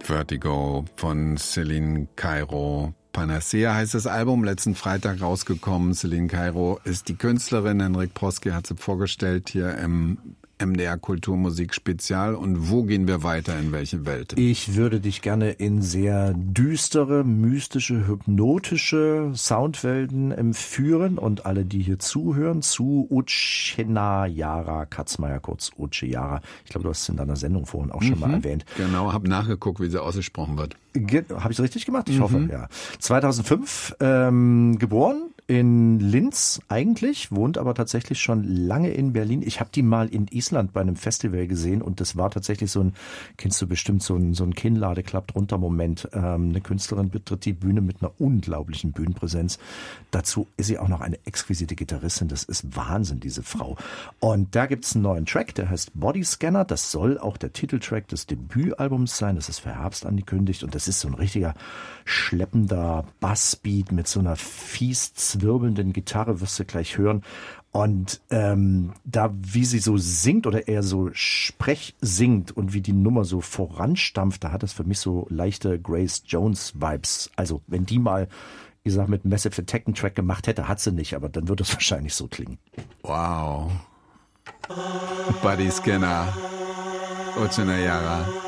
Vertigo von Celine Cairo. Panacea heißt das Album, letzten Freitag rausgekommen. Celine Cairo ist die Künstlerin. Henrik Proske hat sie vorgestellt hier im MDR Kulturmusik Spezial. Und wo gehen wir weiter, in welche Welt? Ich würde dich gerne in sehr düstere, mystische, hypnotische Soundwelten führen und alle, die hier zuhören, zu Uchenayara Katzmeier, kurz Ucheyara. Ich glaube, du hast es in deiner Sendung vorhin auch schon mal erwähnt. Genau, habe nachgeguckt, wie sie ausgesprochen wird. Habe ich es richtig gemacht? Ich hoffe, ja. 2005 geboren in Linz eigentlich, wohnt aber tatsächlich schon lange in Berlin. Ich habe die mal in Island bei einem Festival gesehen und das war tatsächlich so ein, kennst du bestimmt, so ein Kinnlade klappt runter Moment. Eine Künstlerin betritt die Bühne mit einer unglaublichen Bühnenpräsenz. Dazu ist sie auch noch eine exquisite Gitarristin. Das ist Wahnsinn, diese Frau. Und da gibt's einen neuen Track, der heißt Body Scanner. Das soll auch der Titeltrack des Debütalbums sein. Das ist für Herbst angekündigt und das ist so ein richtiger schleppender Bassbeat mit so einer fies zwirbelnden Gitarre, wirst du gleich hören. Und da, wie sie so singt oder eher so Sprech singt und wie die Nummer so voranstampft, da hat das für mich so leichte Grace Jones-Vibes. Also wenn die mal, ich sag, mit Massive Attack einen Track gemacht hätte, hat sie nicht, aber dann würde es wahrscheinlich so klingen. Wow. Body Scanner. Uchenayara.